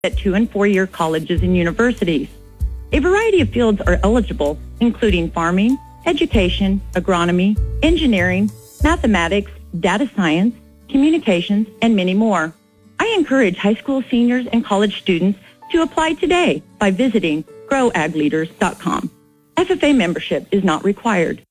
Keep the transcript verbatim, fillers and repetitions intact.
at two and four-year colleges and universities. A variety of fields are eligible, including farming, education, agronomy, engineering, mathematics, data science, communications, and many more. I encourage high school seniors and college students to apply today by visiting grow ag leaders dot com. F F A membership is not required.